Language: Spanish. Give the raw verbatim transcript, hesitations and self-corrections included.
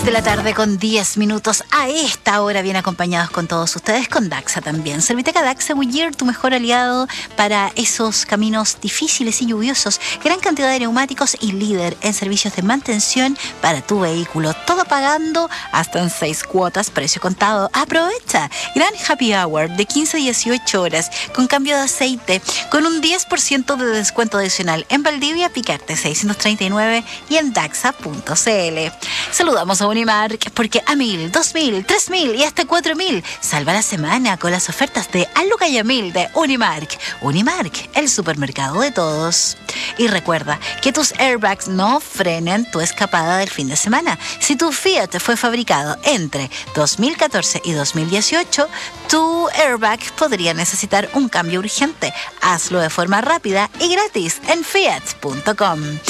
tres de la tarde con diez minutos. A esta hora bien acompañados con todos ustedes, con Daxa también. Serviteca Daxa Goodyear, tu mejor aliado para esos caminos difíciles y lluviosos. Gran cantidad de neumáticos y líder en servicios de mantención para tu vehículo. Todo pagando hasta en seis cuotas, precio contado. Aprovecha. Gran Happy Hour de quince a dieciocho horas con cambio de aceite, con un diez por ciento de descuento adicional en Valdivia, Picarte seiscientos treinta y nueve y en daxa punto c l. Saludamos a Unimark porque a mil, dos mil, tres mil y hasta cuatro mil salva la semana con las ofertas de Aluca y a mil de Unimark. Unimark, el supermercado de todos. Y recuerda que tus airbags no frenen tu escapada del fin de semana. Si tu Fiat fue fabricado entre dos mil catorce y dos mil dieciocho, tu airbag podría necesitar un cambio urgente. Hazlo de forma rápida y gratis en fiat punto com.